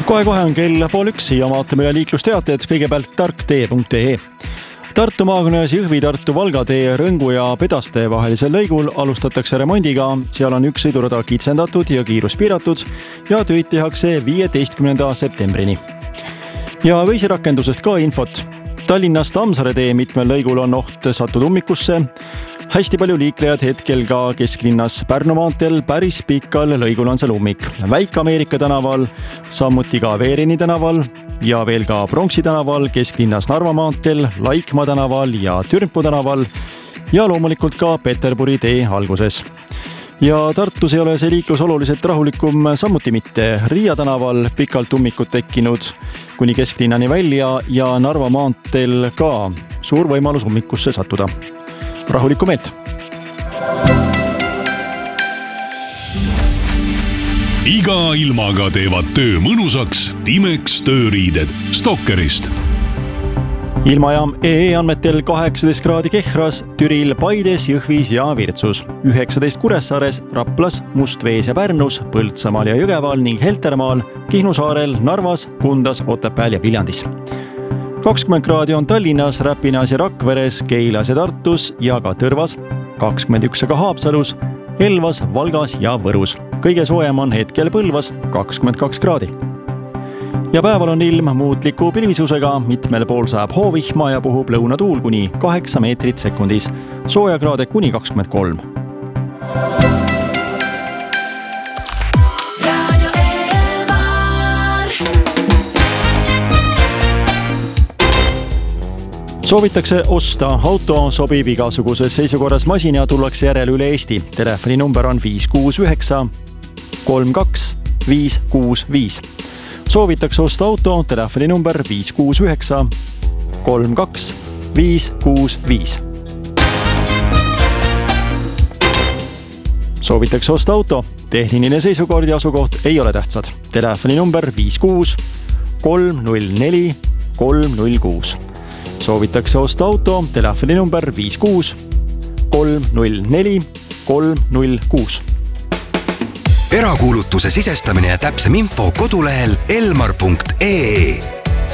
Kohe on kell 12 ja vaatame üle liiklusteated, kõigepealt tarktee.ee. Tartu maakonnas Jõhvi-Tartu Valga tee Rõngu ja Pedaste vahelisel lõigul alustatakse remondiga. Seal on üks sõidurada kitsendatud ja kiirus piiratud ja tööd tehakse 15. septembrini. Ja veisirakendusest ka infot. Tallinnast Tammsaare tee mitmel lõigul on oht sattuda ummikusse. Hästi palju liiklejad hetkel ka kesklinnas Pärnu maanteel, päris pikal lõigul on seal ummik. Väike-Ameerika tänaval, samuti ka Veerini tänaval ja veel ka Pronksi tänaval, kesklinnas Narva maanteel, Laikmaa tänaval ja Türnpu tänaval ja loomulikult ka Peterburi tee alguses. Ja Tartus ei ole see liiklus oluliselt rahulikum samuti mitte. Riia tänaval pikalt ummikud tekkinud kuni kesklinnani välja ja Narva maanteel ka suur võimalus ummikusse sattuda. Rahulikku meelt! Iga ilmaga teevad töö mõnusaks Timex tööriided Stokkerist. Ilmajaam EE andmetel 18 kraadi Kehras, Türil, Paides, Jõhvis ja Virtsus, 19 Kuressaares, Raplas, Mustvees ja Pärnus, Põltsamaal ja Jõgeval ning Heltermaal, Kihnu saarel, Narvas, Kundas, Otepääl ja Viljandis. 20 kraadi on Tallinnas, Räpinas ja Rakveres, Keilas ja Tartus ja ka Tõrvas, 21 ka Haapsalus, Elvas, Valgas ja Võrus. Kõige soojem on hetkel Põlvas, 22 kraadi. Ja päeval on ilm muutliku pilvisusega, mitmel pool sajab hoovihma ja puhub lõunatuul kuni 8 meetrit sekundis, soojakraade kuni 23. Soovitakse osta auto, sobib igasuguses seisukorras masin ja tullakse järele üle Eesti. Telefoni number on 569 32 565. Soovitakse osta auto, telefoni number 569 32 565. Soovitakse osta auto, tehniline seisukord ja asukoht ei ole tähtsad. Telefoni number 56 304 306. Soovitakse osta auto, telefoni number 56 304 306. Erakuulutuse sisestamine ja täpsem info kodulehel elmar.ee.